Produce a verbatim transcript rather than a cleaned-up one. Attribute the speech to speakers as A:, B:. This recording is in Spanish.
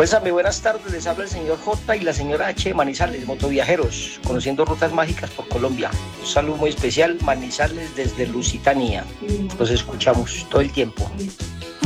A: Pues buenas tardes, les habla el señor J y la señora H de Manizales, motoviajeros, conociendo rutas mágicas por Colombia. Un saludo muy especial, Manizales desde Lusitania. Los escuchamos todo el tiempo.